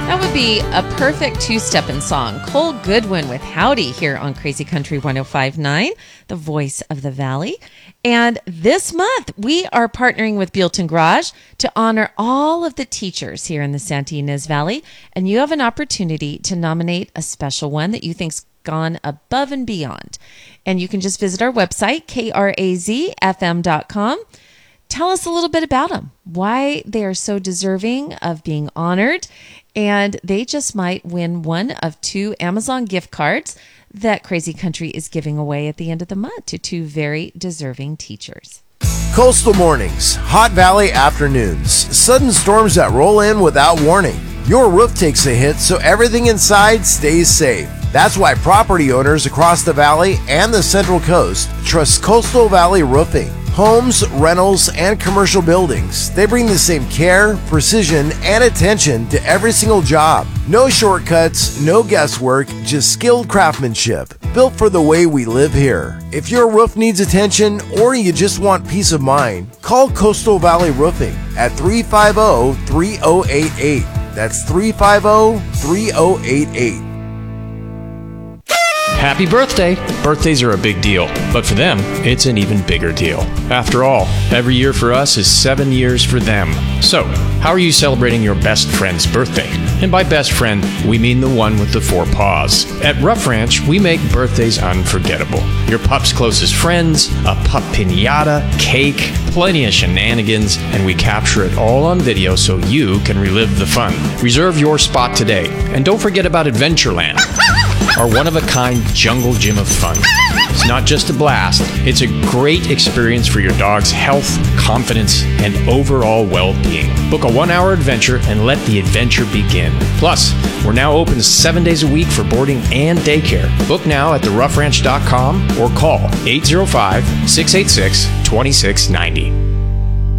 That would be a perfect two-stepping song. Cole Goodwin with Howdy here on Crazy Country 105.9, the voice of the Valley. And this month, we are partnering with Buellton Garage to honor all of the teachers here in the Santa Ynez Valley. And you have an opportunity to nominate a special one that you think's gone above and beyond. And you can just visit our website, krazfm.com. Tell us a little bit about them, why they are so deserving of being honored, and they just might win one of 2 Amazon gift cards that Crazy Country is giving away at the end of the month to 2 very deserving teachers. Coastal mornings, hot valley afternoons, sudden storms that roll in without warning. Your roof takes a hit, so everything inside stays safe. That's why property owners across the valley and the Central Coast trust Coastal Valley Roofing. Homes, rentals, and commercial buildings, they bring the same care, precision, and attention to every single job. No shortcuts, no guesswork, just skilled craftsmanship, built for the way we live here. If your roof needs attention or you just want peace of mind, call Coastal Valley Roofing at 350-3088. That's 350-3088. Happy birthday! Birthdays are a big deal, but for them, it's an even bigger deal. After all, every year for us is 7 years for them. So, how are you celebrating your best friend's birthday? And by best friend, we mean the one with the 4 paws. At Rough Ranch, we make birthdays unforgettable. Your pup's closest friends, a pup piñata, cake, plenty of shenanigans, and we capture it all on video so you can relive the fun. Reserve your spot today, and don't forget about Adventureland, our one-of-a-kind jungle gym of fun. It's not just a blast, it's a great experience for your dog's health, confidence, and overall well-being. Book a 1-hour adventure and let the adventure begin. Plus, we're now open 7 days a week for boarding and daycare. Book now at theroughranch.com or call 805-686-2690.